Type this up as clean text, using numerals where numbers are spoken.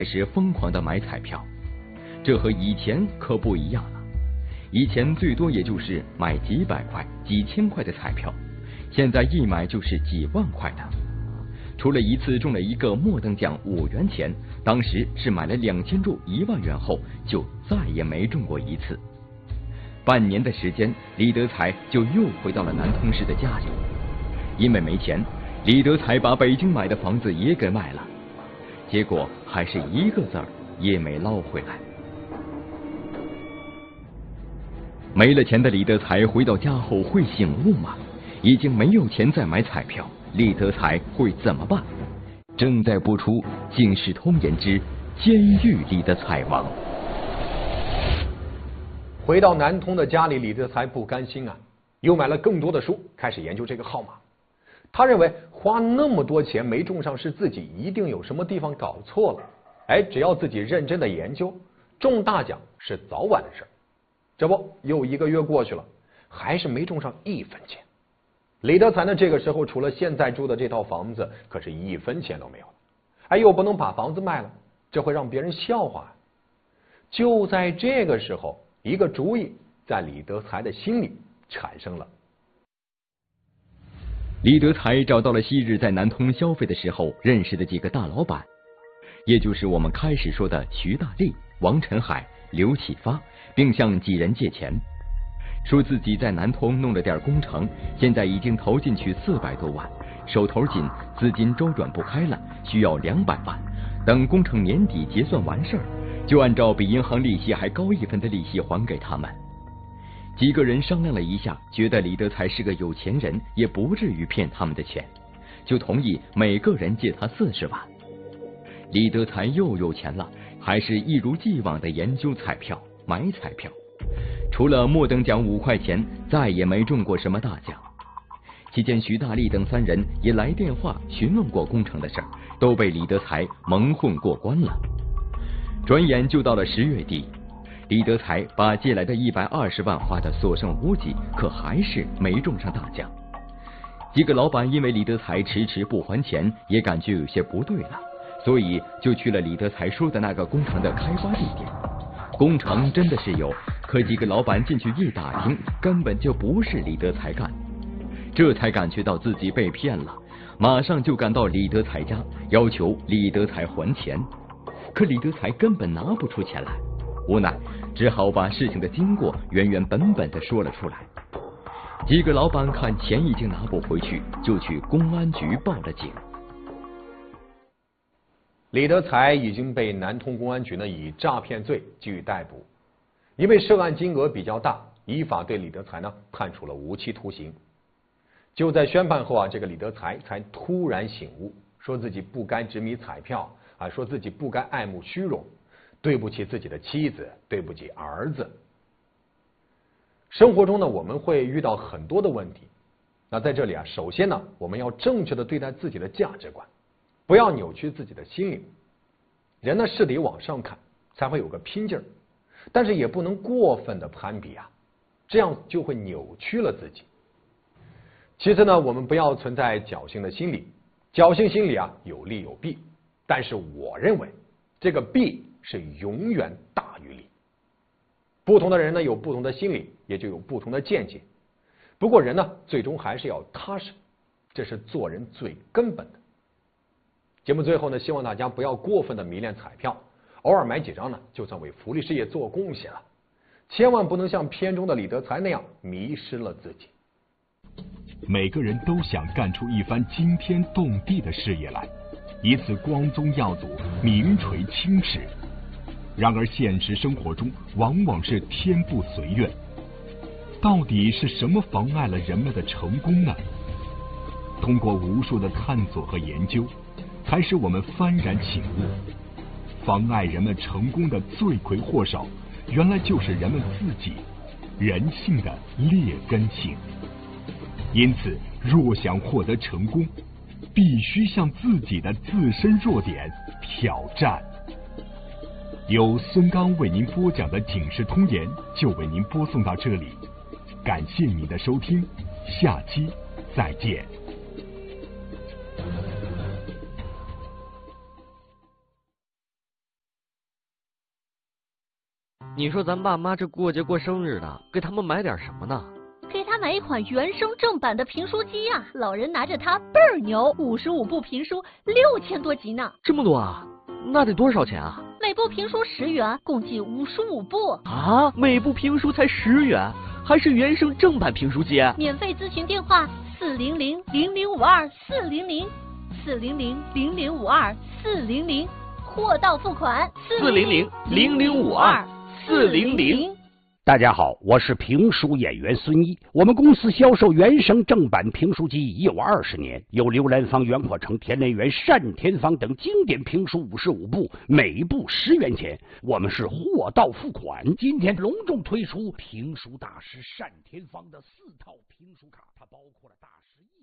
始疯狂的买彩票，这和以前可不一样了。以前最多也就是买几百块、几千块的彩票，现在一买就是几万块的。除了一次中了一个末等奖5元钱，当时是买了2000注1万元后，就再也没中过一次。半年的时间，李德才就又回到了南通市的家里。因为没钱，李德才把北京买的房子也给卖了，结果还是一个子儿也没捞回来。没了钱的李德才回到家后会醒悟吗？已经没有钱再买彩票，李德才会怎么办？正在播出《警世通言之监狱里的彩王》。 回到南通的家里，李德才不甘心啊，又买了更多的书，开始研究这个号码。他认为花那么多钱没中上是自己一定有什么地方搞错了，只要自己认真的研究，中大奖是早晚的事。这不，又1个月过去了，还是没中上1分钱。李德才呢，这个时候除了现在住的这套房子，可是1分钱都没有了，又不能把房子卖了，这会让别人笑话。就在这个时候，一个主意在李德才的心里产生了。 李德才找到了昔日在南通消费的时候认识的几个大老板，也就是我们开始说的徐大力、王晨海、刘启发，并向几人借钱，说自己在南通弄了点工程，现在已经投进去400多万，手头紧，资金周转不开了，需要200万，等工程年底结算完事儿，就按照比银行利息还高1分的利息还给他们。几个人商量了一下，觉得李德才是个有钱人，也不至于骗他们的钱，就同意每个人借他40万。李德才又有钱了，还是一如既往的研究彩票、买彩票，除了末等奖5块钱，再也没中过什么大奖。期间，徐大力等3人也来电话询问过工程的事儿，都被李德才蒙混过关了。转眼就到了10月底，李德才把借来的120万花得所剩无几，可还是没中上大奖。几个老板因为李德才迟迟不还钱，也感觉有些不对了，所以就去了李德才说的那个工程的开发地点。工程真的是有，可几个老板进去一打听，根本就不是李德才干，这才感觉到自己被骗了，马上就赶到李德才家，要求李德才还钱。可李德才根本拿不出钱来，无奈只好把事情的经过原原本本的说了出来。几个老板看钱已经拿不回去，就去公安局报了警。 李德才已经被南通公安局呢以诈骗罪予以逮捕，因为涉案金额比较大，依法对李德才呢判处了无期徒刑。就在宣判后啊，这个李德才才突然醒悟，说自己不该执迷彩票啊，说自己不该爱慕虚荣，对不起自己的妻子，对不起儿子。生活中呢，我们会遇到很多的问题。那在这里啊，首先呢，我们要正确的对待自己的价值观，不要扭曲自己的心灵。人呢是得往上看，才会有个拼劲儿，但是也不能过分的攀比啊，这样就会扭曲了自己。其次呢，我们不要存在侥幸的心理，侥幸心理啊有利有弊，但是我认为这个弊是永远大于利。不同的人呢有不同的心理，也就有不同的见解。不过人呢最终还是要踏实，这是做人最根本的。节目最后呢，希望大家不要过分的迷恋彩票，偶尔买几张呢，就算为福利事业做贡献了。千万不能像片中的李德才那样迷失了自己。 每个人都想干出一番惊天动地的事业来，以此光宗耀祖，名垂青史。然而现实生活中往往是天不随愿，到底是什么妨碍了人们的成功呢？通过无数的探索和研究，才使我们幡然醒悟，妨碍人们成功的罪魁祸首，原来就是人们自己，人性的劣根性。因此，若想获得成功，必须向自己的自身弱点挑战。由孙刚为您播讲的《警世通言》就为您播送到这里，感谢您的收听，下期再见。 你说咱爸妈这过节过生日的，给他们买点什么呢？ 给他买一款原声正版的评书机呀，老人拿着它倍儿牛，55部评书6000多集呢。 这么多啊？那得多少钱啊？ 每部评书10元，共计55部。 啊，每部评书才10元，还是原声正版评书机？ 免费咨询电话400-0052-400，400-0052-400，货到付款 400-0052-400。 大家好，我是评书演员孙一。我们公司销售原声正版评书机已有20年，有刘兰芳、袁阔成、田连元、单田芳等经典评书55部，每部10元钱。我们是货到付款。今天隆重推出评书大师单田芳的4套评书卡，它包括了大师